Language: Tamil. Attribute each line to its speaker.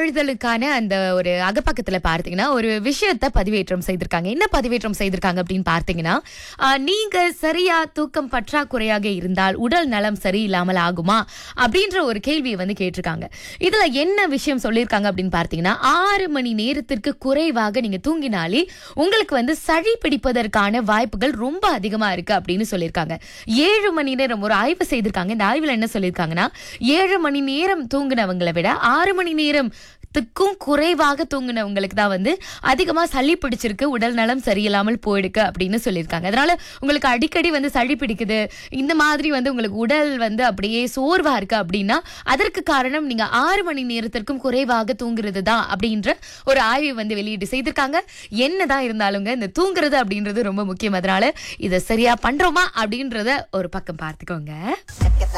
Speaker 1: நாளிதழுக்கான அந்த ஒரு அகப்பக்கத்துல பார்த்தீங்கன்னா ஒரு விஷயத்தை பதிவேற்றம் செய்திருக்காங்க. என்ன பதிவேற்றம் செய்திருக்காங்க அப்படின்னு பார்த்தீங்கன்னா, நீங்க சரியா தூக்கம் பற்றாக்குறையாக இருந்தால் உடல் நலம் சரியில்லாமல் ஆகுமா அப்படின்ற ஒரு கேள்வியை வந்து கேட்டிருக்காங்க. இதுல என்ன விஷயம் சொல்லியிருக்காங்க அப்படின்னு பார்த்தீங்கன்னா, 6 மணி நேரத்திற்கு குறைவாக நீங்க தூங்கினாலே உங்களுக்கு வந்து சளி பிடிப்பதற்கான வாய்ப்புகள் ரொம்ப அதிகமா இருக்கு அப்படின்னு சொல்லியிருக்காங்க. 7 மணி நேரம் ஒரு ஆய்வு செய்திருக்காங்க. இந்த ஆய்வுல என்ன சொல்லியிருக்காங்கன்னா, 7 மணி நேரம் தூங்கினவங்களை விட 6 மணி நேரத்துக்கும் குறைவாக தூங்கினவங்களுக்கு தான் வந்து அதிகமா சளி பிடிச்சிருக்கு, உடல் நலம் சரியில்லாமல் போயிடுக்கு அப்படின்னு சொல்லியிருக்காங்க. அதனால உங்களுக்கு அடிக்கடி வந்து சளி பிடிக்குது, இந்த மாதிரி வந்து உங்களுக்கு உடல் வந்து அப்படியே சோர்வா இருக்கு அப்படின்னா அதற்கு காரணம் நீங்க 6 மணி நேரத்திற்கும் குறைவாக தூங்குறது தான் அப்படின்ற ஒரு ஆய்வை வந்து வெளியீடு செய்திருக்காங்க. என்னதான் இருந்தாலுங்க இந்த தூங்குறது அப்படின்றது ரொம்ப முக்கியம். அதனால இதை சரியா பண்றோமா அப்படின்றத ஒரு பக்கம் பார்த்துக்கோங்க.